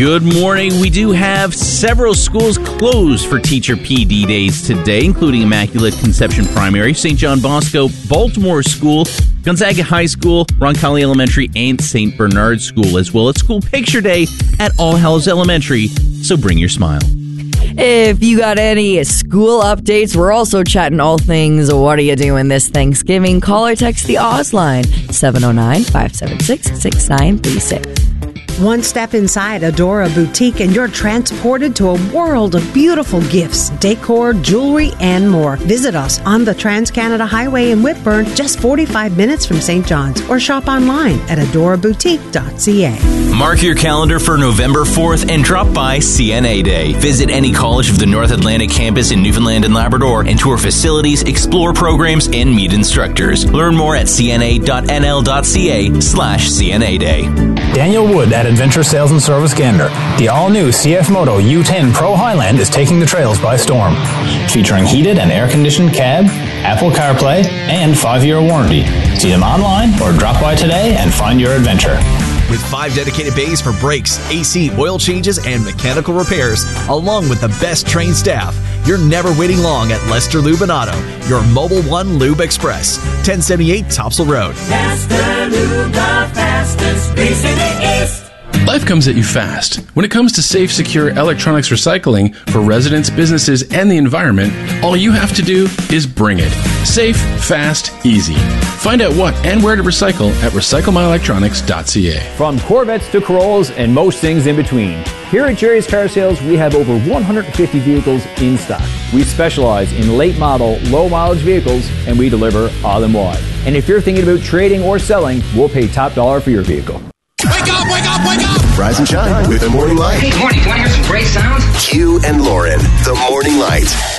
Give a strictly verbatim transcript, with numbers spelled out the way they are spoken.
Good morning. We do have several schools closed for Teacher P D days today, including Immaculate Conception Primary, Saint John Bosco, Baltimore School, Gonzaga High School, Roncalli Elementary, and Saint Bernard School, as well as School Picture Day at All Hallows Elementary. So bring your smile. If you got any school updates, we're also chatting all things what are you doing this Thanksgiving. Call or text the Oz line, seven oh nine, five seven six, six nine three six. One step inside Adora Boutique and you're transported to a world of beautiful gifts, decor, jewelry, and more. Visit us on the Trans-Canada Highway in Whitburn, just forty-five minutes from Saint John's, or shop online at adora boutique dot c a. Mark your calendar for November fourth and drop by C N A Day. Visit any college of the North Atlantic campus in Newfoundland and Labrador and tour facilities, explore programs, and meet instructors. Learn more at c n a dot n l dot c a slash C N A Day. Daniel Wood at Adventure Sales and Service Gander. The all-new C F Moto U ten Pro Highland is taking the trails by storm. Featuring heated and air-conditioned cab, Apple CarPlay, and five-year warranty. See them online or drop by today and find your adventure. With five dedicated bays for brakes, A C, oil changes, and mechanical repairs, along with the best trained staff, you're never waiting long at Lester Lube and Auto, your Mobile One Lube Express, ten seventy-eight Topsail Road. Lester Lube, the fastest grease in the East. Life comes at you fast. When it comes to safe, secure electronics recycling for residents, businesses, and the environment, all you have to do is bring it. Safe, fast, easy. Find out what and where to recycle at recycle my electronics dot c a. From Corvettes to Corollas and most things in between, here at Jerry's Car Sales, we have over one hundred fifty vehicles in stock. We specialize in late model, low mileage vehicles, and we deliver island-wide. And if you're thinking about trading or selling, we'll pay top dollar for your vehicle. Wake up, wake up, wake up! Rise and shine with the Morning Light. Hey, morning, can I hear some great sounds? Q and Lauren, the Morning Light.